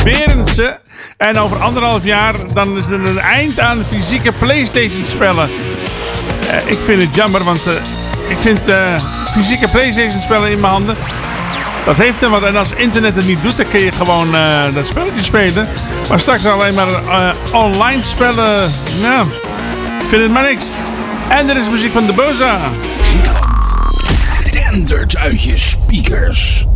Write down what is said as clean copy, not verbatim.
Berendsen. En over 1,5 jaar dan is er een eind aan fysieke PlayStation spellen. Ik vind het jammer, want ik vind fysieke PlayStation spellen in mijn handen. Dat heeft hem wat. En als internet het niet doet, dan kun je gewoon dat spelletje spelen. Maar straks alleen maar online spellen. Nou, ik vind het maar niks. En er is muziek van de Boza. Dendert uit je speakers.